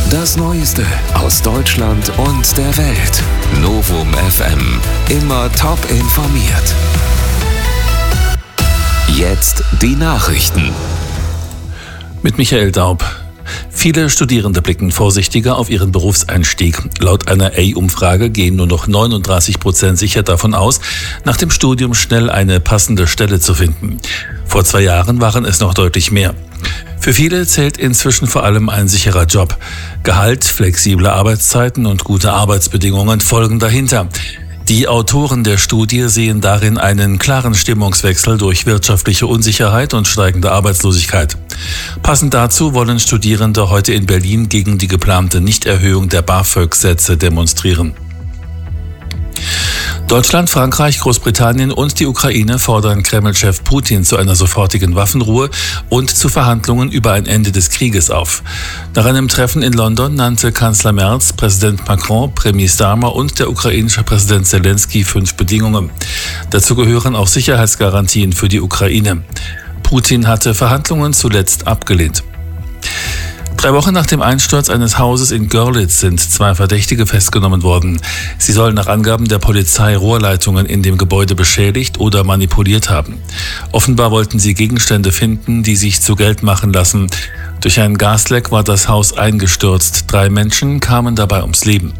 Das Neueste aus Deutschland und der Welt. Novum FM. Immer top informiert. Jetzt die Nachrichten. Mit Michael Daub. Viele Studierende blicken vorsichtiger auf ihren Berufseinstieg. Laut einer A-Umfrage gehen nur noch 39% sicher davon aus, nach dem Studium schnell eine passende Stelle zu finden. Vor 2 Jahren waren es noch deutlich mehr. Für viele zählt inzwischen vor allem ein sicherer Job. Gehalt, flexible Arbeitszeiten und gute Arbeitsbedingungen folgen dahinter. Die Autoren der Studie sehen darin einen klaren Stimmungswechsel durch wirtschaftliche Unsicherheit und steigende Arbeitslosigkeit. Passend dazu wollen Studierende heute in Berlin gegen die geplante Nichterhöhung der BAföG-Sätze demonstrieren. Deutschland, Frankreich, Großbritannien und die Ukraine fordern Kreml-Chef Putin zu einer sofortigen Waffenruhe und zu Verhandlungen über ein Ende des Krieges auf. Nach einem Treffen in London nannte Kanzler Merz, Präsident Macron, Premier Starmer und der ukrainische Präsident Zelensky 5 Bedingungen. Dazu gehören auch Sicherheitsgarantien für die Ukraine. Putin hatte Verhandlungen zuletzt abgelehnt. 3 Wochen nach dem Einsturz eines Hauses in Görlitz sind 2 Verdächtige festgenommen worden. Sie sollen nach Angaben der Polizei Rohrleitungen in dem Gebäude beschädigt oder manipuliert haben. Offenbar wollten sie Gegenstände finden, die sich zu Geld machen lassen. Durch ein Gasleck war das Haus eingestürzt. 3 Menschen kamen dabei ums Leben.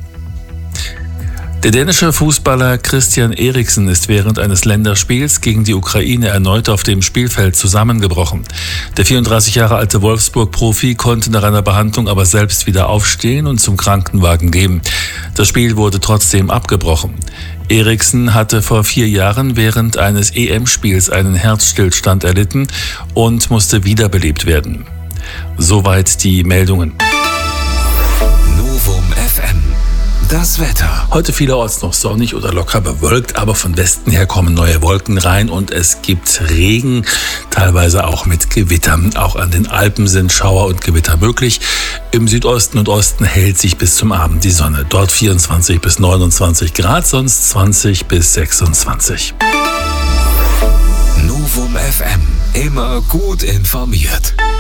Der dänische Fußballer Christian Eriksen ist während eines Länderspiels gegen die Ukraine erneut auf dem Spielfeld zusammengebrochen. Der 34 Jahre alte Wolfsburg-Profi konnte nach einer Behandlung aber selbst wieder aufstehen und zum Krankenwagen gehen. Das Spiel wurde trotzdem abgebrochen. Eriksen hatte vor 4 Jahren während eines EM-Spiels einen Herzstillstand erlitten und musste wiederbelebt werden. Soweit die Meldungen. Novum FM. Das Wetter. Heute vielerorts noch sonnig oder locker bewölkt, aber von Westen her kommen neue Wolken rein und es gibt Regen, teilweise auch mit Gewittern. Auch an den Alpen sind Schauer und Gewitter möglich. Im Südosten und Osten hält sich bis zum Abend die Sonne. Dort 24 bis 29 Grad, sonst 20 bis 26. Novum FM. Immer gut informiert.